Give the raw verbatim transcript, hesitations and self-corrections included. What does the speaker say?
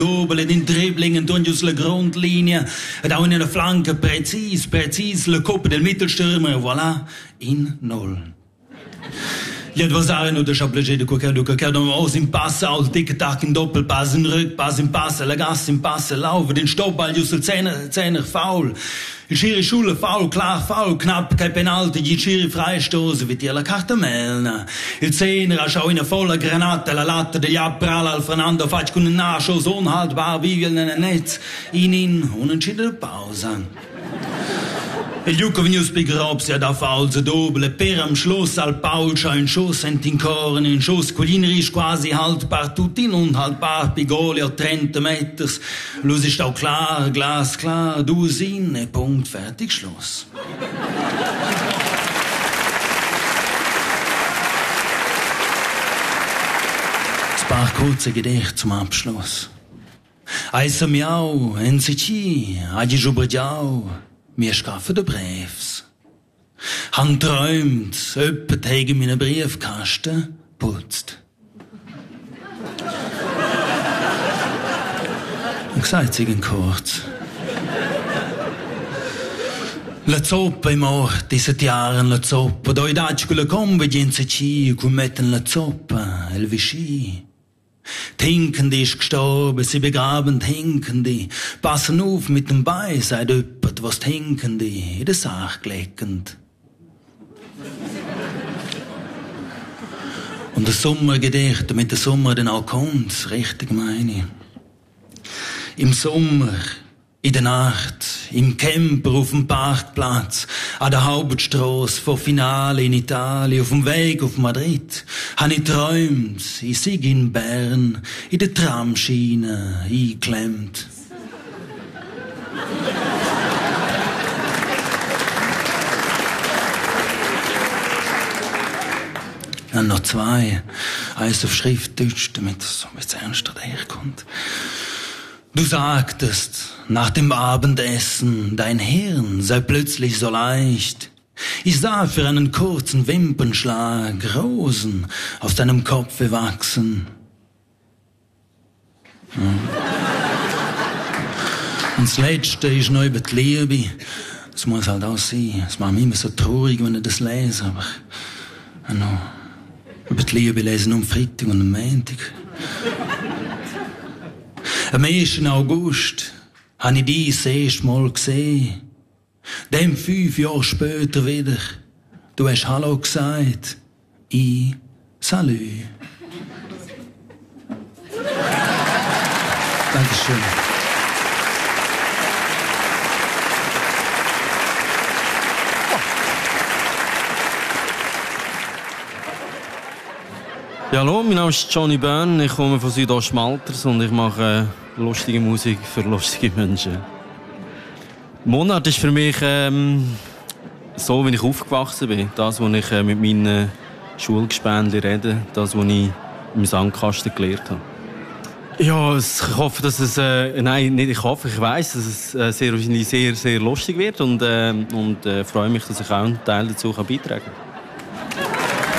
Dobele in Dribblingen durch la Grundlinie, da in der Flanke präzis, präzis, le Coppe del Mittelstürmer, voilà, in Null. Gli avversari non deixano piacere qualche qualche aus im Pass, aus dicke Tag in Doppelpass, in Rückpass, im Pass, la Gas im Pass, laufen, den Stoppball, just der Zehner, Zehner, faul. Il Schiri Schule, faul, klar, faul, knapp, kein Penalty, die Schiri Freistoß, wie die la Carta Melna. Il Zehner, schau in voller Granate, la Latte degli Abprall, al Fernando, faccio con un Nachschuss, unhaltbar, wie in ein Netz, in in, unentschiedene Pause. Il Jucco venius pigropsia da false doble, per am Schluss al Paulscha ein Schuss ent in Korn, ein Schuss culinarisch quasi haltbar, tut in unhaltbar, Pigoli a trenta Meters. Los ist auch klar, glasklar, du Sinne, Punkt, fertig, Schluss. Ein paar kurze Gedichte zum Abschluss. Eisa miau, N C C, adi jubrdiau, mir schaffen de Briefs. Han träumt, öppet hege meine Briefkasten putzt. Und gesagt sie kurz. La zoppa im Ort, diese Jahren la zoppa, doi daci con la convenienza ci, cum metten la zoppa, el vichy. Die Hinkende ist gestorben, sie begraben die Hinkende. Passen auf mit dem Bein, sagt jemand, was die Hinkende in der Sache gelegt. Und das Sommergedicht, damit der Sommer dann auch kommt, richtig meine ich. Im Sommer, in der Nacht, im Camper auf dem Parkplatz, an der Hauptstrasse vor Finale in Italien, auf dem Weg auf Madrid, han ich träumt, ich sei in Bern, in der Tramschiene eingeklemmt. Dann noch zwei, eins auf Schriftdeutsch, damit es so ein bisschen ernster daherkommt. Du sagtest, nach dem Abendessen, dein Hirn sei plötzlich so leicht. Ich sah für einen kurzen Wimpernschlag Rosen aus deinem Kopfe wachsen. Ja. Und das Letzte ist noch über die Liebe. Das muss halt auch sein. Es macht mich immer so traurig, wenn ich das lese, aber ja, no. Über die Liebe lesen am Freitag und am Montag. Am ersten August habe ich dich das erste Mal gesehen. Dann fünf Jahre später wieder. Du hast Hallo gesagt. Ich Salü. Dankeschön. Ja, hallo, mein Name ist Johnny Byrne, ich komme von Südostmalters und ich mache äh, lustige Musik für lustige Menschen. Monat ist für mich ähm, so, wie ich aufgewachsen bin. Das, was ich äh, mit meinen Schulgespänli rede, das, was ich im Sandkasten gelernt habe. Ja, ich hoffe, dass es, äh, nein, nicht ich hoffe, ich weiss, dass es äh, sehr, sehr, sehr lustig wird und, äh, und äh, freue mich, dass ich auch einen Teil dazu beitragen kann.